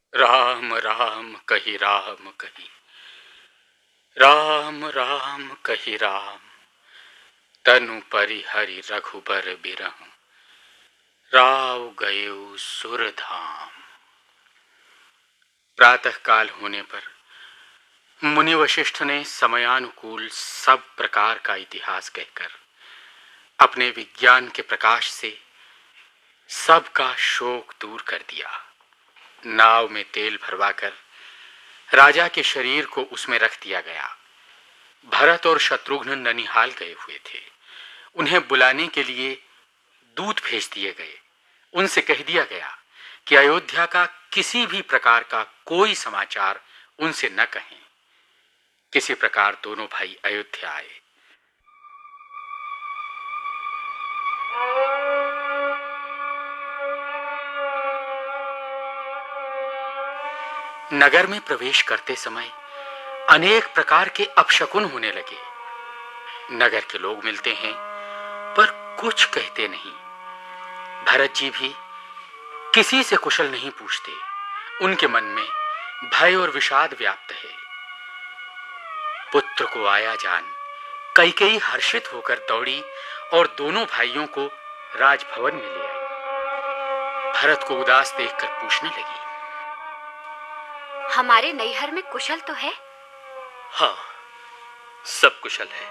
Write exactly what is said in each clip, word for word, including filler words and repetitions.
राम राम कही राम कही, राम राम कही राम, तनु परिहरि रघुबर बिरहु, राव गयो सुरधाम। प्रातः काल होने पर मुनि वशिष्ठ ने समयानुकूल सब प्रकार का इतिहास कहकर अपने विज्ञान के प्रकाश से सबका शोक दूर कर दिया। नाव में तेल भरवाकर राजा के शरीर को उसमें रख दिया गया। भरत और शत्रुघ्न ननिहाल गए हुए थे। उन्हें बुलाने के लिए दूत भेज दिए गए। उनसे कह दिया गया कि अयोध्या का किसी भी प्रकार का कोई समाचार उनसे न कहें। किसी प्रकार दोनों भाई अयोध्या आए। नगर में प्रवेश करते समय अनेक प्रकार के अपशकुन होने लगे। नगर के लोग मिलते हैं पर कुछ कहते नहीं। भरत जी भी किसी से कुशल नहीं पूछते। उनके मन में भय और विषाद व्याप्त है। पुत्र को आया जान कैकेयी हर्षित होकर दौड़ी और दोनों भाइयों को राजभवन में ले आई। भरत को उदास देखकर पूछने लगी, हमारे नैहर में कुशल तो है? हाँ, सब कुशल है।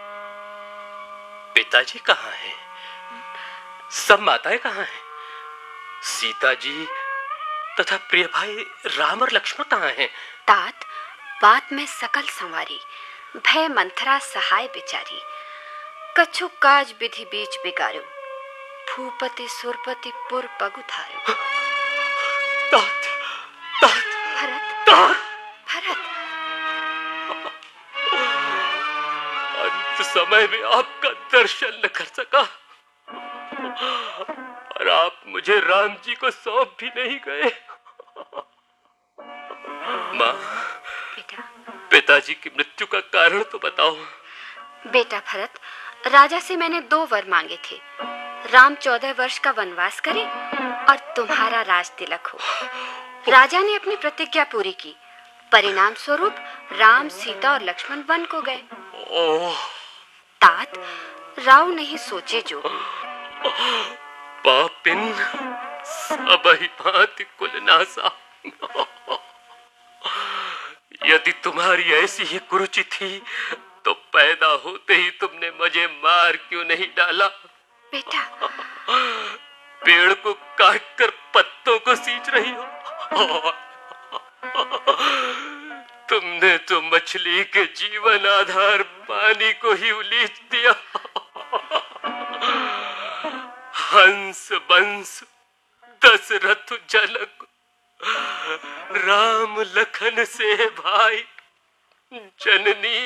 पिताजी कहाँ हैं? सब माताएं कहाँ हैं? सीता जी तथा प्रिय भाई राम और लक्ष्मण कहाँ हैं? तात, बात में सकल संवारी, भय मंथरा सहाय बिचारी, कछु काज विधि बीच बिगाड़ो, भूपति सुरपति पुर पगुधारो। तात, तात, भरत, तात। भरत, अंत समय में आपका दर्शन न कर सका और आप मुझे राम जी को सौंप भी नहीं गए। माँ, बेटा, पिताजी की मृत्यु का कारण तो बताओ। बेटा भरत, राजा से मैंने दो वर मांगे थे। राम चौदह वर्ष का वनवास करे और तुम्हारा राज तिलक हो। राजा ने अपनी प्रतिज्ञा पूरी की। परिणाम स्वरूप राम, सीता और लक्ष्मण वन को गए। ओह, तात, राव नहीं सोचे जो। पापिन सबहि भांति कुलनासा। यदि तुम्हारी ऐसी ही कुरुचि थी तो पैदा होते ही तुमने मुझे मार क्यों नहीं डाला? बेटा, पेड़ को काटकर पत्तों को सींच रही हो। तुमने तो मछली के जीवन आधार पानी को ही उलीच दिया। हंस बंस दशरथ जनक, राम लखन से भाई, जननी